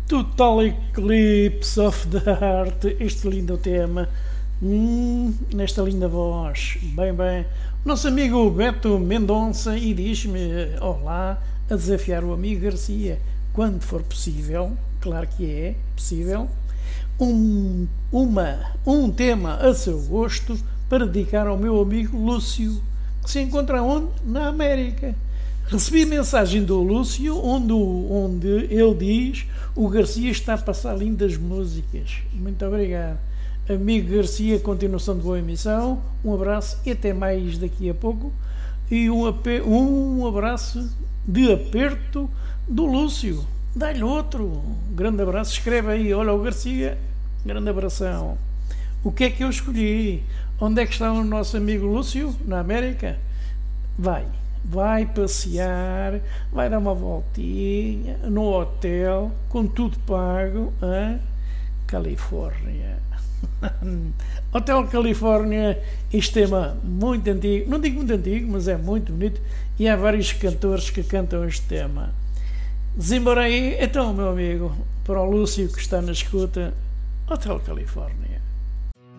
Total Eclipse of the Heart, este lindo tema, nesta linda voz, bem, nosso amigo Beto Mendonça, e diz-me olá, a desafiar o amigo Garcia, quando for possível, claro que é possível, um tema a seu gosto para dedicar ao meu amigo Lúcio, que se encontra onde? Na América. Recebi mensagem do Lúcio onde ele diz: o Garcia está a passar lindas músicas. Muito obrigado. Amigo Garcia, continuação de boa emissão. Um abraço e até mais daqui a pouco. E um abraço de aperto do Lúcio. Dá-lhe outro. Um grande abraço. Escreve aí: olha o Garcia. Grande abração. O que é que eu escolhi? Onde é que está o nosso amigo Lúcio? Na América? Vai passear, vai dar uma voltinha no hotel, com tudo pago, hein? Califórnia. Hotel Califórnia, este tema muito antigo, não digo muito antigo, mas é muito bonito, e há vários cantores que cantam este tema. Desembarei, então, meu amigo, para o Lúcio que está na escuta, Hotel Califórnia.